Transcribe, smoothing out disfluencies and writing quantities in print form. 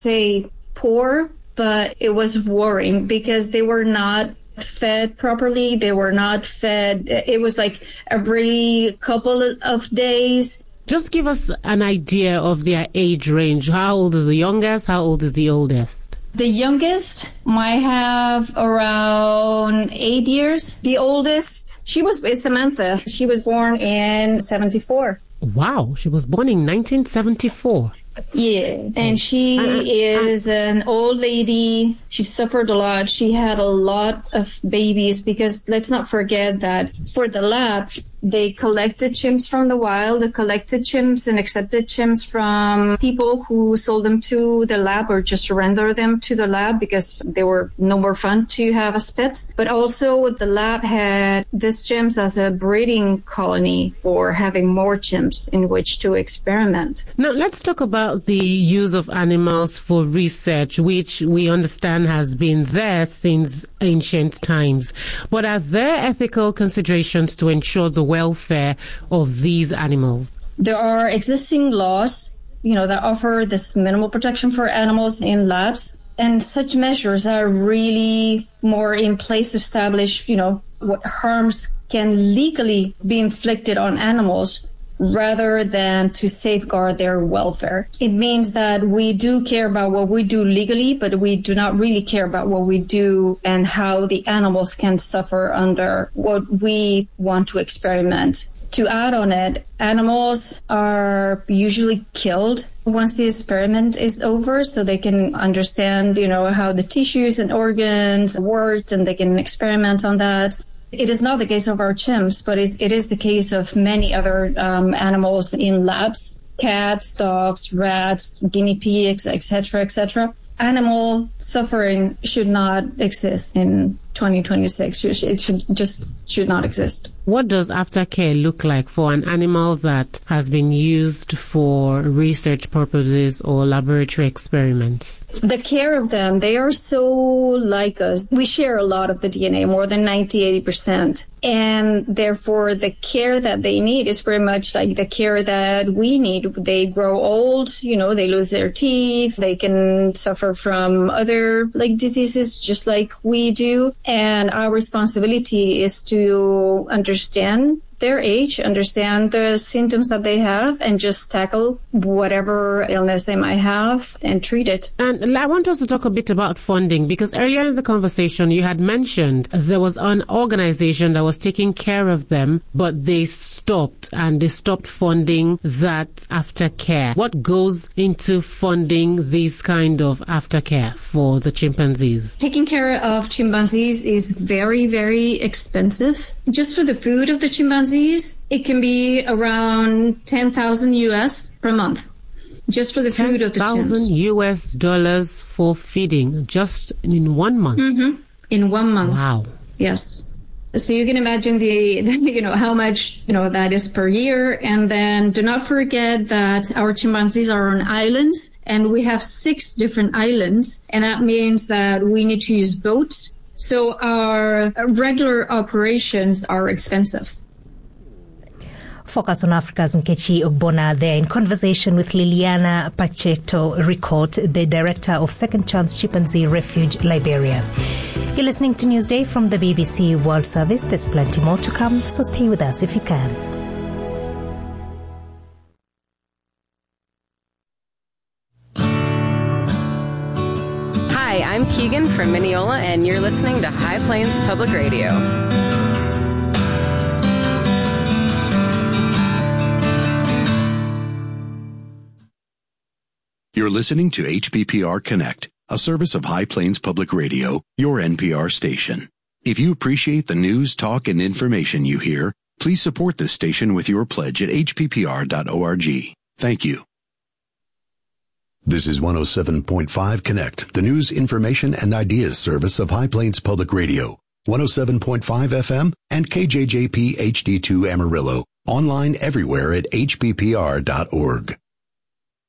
say poor, but it was worrying because they were not fed properly. They were not fed. It was like every couple of days. Just give us an idea of their age range. How old is the youngest? How old is the oldest? The youngest might have around 8 years. The oldest, is Samantha. She was born in 1974. Wow, she was born in 1974. Yeah, and she is an old lady. She suffered a lot. She had a lot of babies because let's not forget that for the lab, they collected chimps from the wild. They collected chimps and accepted chimps from people who sold them to the lab or just surrendered them to the lab because they were no more fun to have as pets. But also the lab had these chimps as a breeding colony for having more chimps in which to experiment. Now, let's talk about the use of animals for research, which we understand has been there since ancient times. But are there ethical considerations to ensure the welfare of these animals? There are existing laws, that offer this minimal protection for animals in labs. And such measures are really more in place to establish, what harms can legally be inflicted on animals rather than to safeguard their welfare. It means that we do care about what we do legally, but we do not really care about what we do and how the animals can suffer under what we want to experiment. To add on it, animals are usually killed once the experiment is over so they can understand, how the tissues and organs work and they can experiment on that. It is not the case of our chimps, but it is the case of many other animals in labs, cats, dogs, rats, guinea pigs, etc., etc. Animal suffering should not exist in 2026. It should not exist. What does aftercare look like for an animal that has been used for research purposes or laboratory experiments? The care of them, they are so like us. We share a lot of the DNA, more than 90-80%. And therefore, the care that they need is very much like the care that we need. They grow old, they lose their teeth. They can suffer from other diseases just like we do. And our responsibility is to understand their age, understand the symptoms that they have, and just tackle whatever illness they might have and treat it. And I want us to talk a bit about funding, because earlier in the conversation you had mentioned there was an organization that was taking care of them, but they stopped funding that aftercare. What goes into funding this kind of aftercare for the chimpanzees? Taking care of chimpanzees is very, very expensive. Just for the food of the chimpanzees, it can be around $10,000 US per month. Just for the food of the chimps. $10,000 US for feeding just in 1 month? Mm-hmm. In 1 month. Wow. Yes. So you can imagine how much, that is per year. And then do not forget that our chimpanzees are on islands, and we have 6 different islands. And that means that we need to use boats. So our regular operations are expensive. Focus on Africa's Nkechi Ogbonna there in conversation with Liliana Pacheco Ricourt, the director of Second Chance Chimpanzee Refuge, Liberia. You're listening to Newsday from the BBC World Service. There's plenty more to come, so stay with us if you can. Hi, I'm Keegan from Mineola, and you're listening to High Plains Public Radio. You're listening to HPPR Connect, a service of High Plains Public Radio, your NPR station. If you appreciate the news, talk, and information you hear, please support this station with your pledge at hppr.org. Thank you. This is 107.5 Connect, the news, information, and ideas service of High Plains Public Radio, 107.5 FM and KJJP HD2 Amarillo, online everywhere at hppr.org.